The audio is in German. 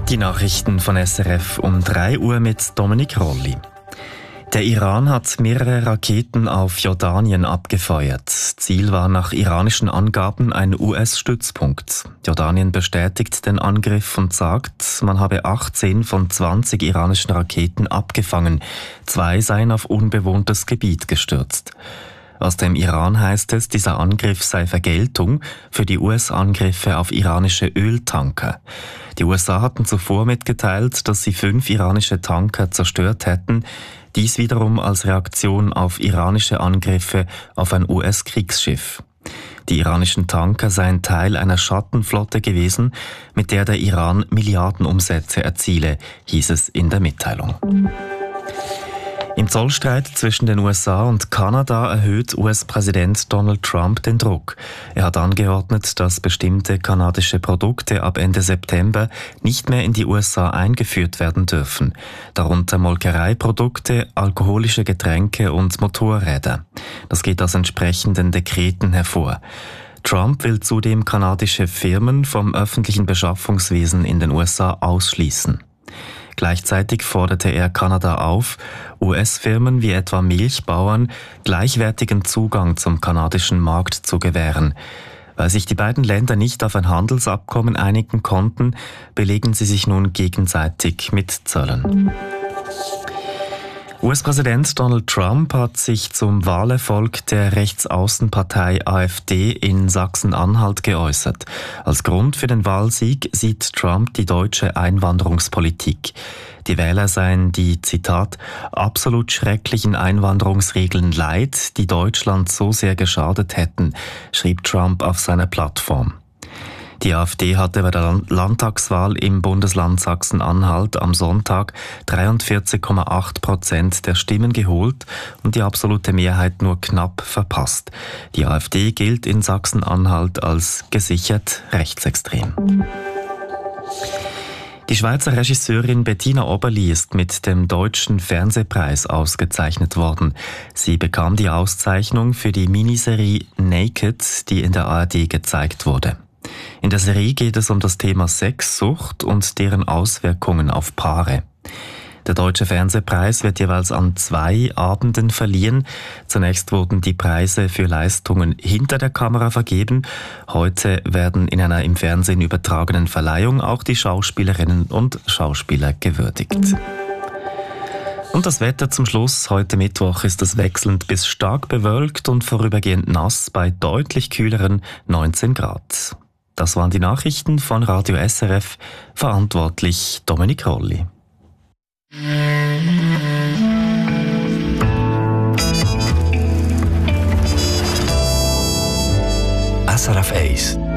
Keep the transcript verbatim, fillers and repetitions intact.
Die Nachrichten von S R F um drei Uhr mit Dominik Rolli. Der Iran hat mehrere Raketen auf Jordanien abgefeuert. Ziel war nach iranischen Angaben ein U S-Stützpunkt. Jordanien bestätigt den Angriff und sagt, man habe achtzehn von zwanzig iranischen Raketen abgefangen. Zwei seien auf unbewohntes Gebiet gestürzt. Aus dem Iran heißt es, dieser Angriff sei Vergeltung für die U S-Angriffe auf iranische Öltanker. Die U S A hatten zuvor mitgeteilt, dass sie fünf iranische Tanker zerstört hätten, dies wiederum als Reaktion auf iranische Angriffe auf ein U S-Kriegsschiff. Die iranischen Tanker seien Teil einer Schattenflotte gewesen, mit der der Iran Milliardenumsätze erziele, hieß es in der Mitteilung. Im Zollstreit zwischen den U S A und Kanada erhöht U S-Präsident Donald Trump den Druck. Er hat angeordnet, dass bestimmte kanadische Produkte ab Ende September nicht mehr in die U S A eingeführt werden dürfen, darunter Molkereiprodukte, alkoholische Getränke und Motorräder. Das geht aus entsprechenden Dekreten hervor. Trump will zudem kanadische Firmen vom öffentlichen Beschaffungswesen in den U S A ausschließen. Gleichzeitig forderte er Kanada auf, U S-Firmen wie etwa Milchbauern gleichwertigen Zugang zum kanadischen Markt zu gewähren. Weil sich die beiden Länder nicht auf ein Handelsabkommen einigen konnten, belegen sie sich nun gegenseitig mit Zöllen. U S-Präsident Donald Trump hat sich zum Wahlerfolg der Rechtsaußenpartei AfD in Sachsen-Anhalt geäußert. Als Grund für den Wahlsieg sieht Trump die deutsche Einwanderungspolitik. Die Wähler seien die, Zitat, absolut schrecklichen Einwanderungsregeln leid, die Deutschland so sehr geschadet hätten, schrieb Trump auf seiner Plattform. Die AfD hatte bei der Landtagswahl im Bundesland Sachsen-Anhalt am Sonntag dreiundvierzig Komma acht Prozent der Stimmen geholt und die absolute Mehrheit nur knapp verpasst. Die AfD gilt in Sachsen-Anhalt als gesichert rechtsextrem. Die Schweizer Regisseurin Bettina Oberli ist mit dem Deutschen Fernsehpreis ausgezeichnet worden. Sie bekam die Auszeichnung für die Miniserie Naked, die in der A R D gezeigt wurde. In der Serie geht es um das Thema Sexsucht und deren Auswirkungen auf Paare. Der Deutsche Fernsehpreis wird jeweils an zwei Abenden verliehen. Zunächst wurden die Preise für Leistungen hinter der Kamera vergeben. Heute werden in einer im Fernsehen übertragenen Verleihung auch die Schauspielerinnen und Schauspieler gewürdigt. Und das Wetter zum Schluss. Heute Mittwoch ist es wechselnd bis stark bewölkt und vorübergehend nass bei deutlich kühleren neunzehn Grad. Das waren die Nachrichten von Radio S R F, verantwortlich Dominik Rolli. S R F eins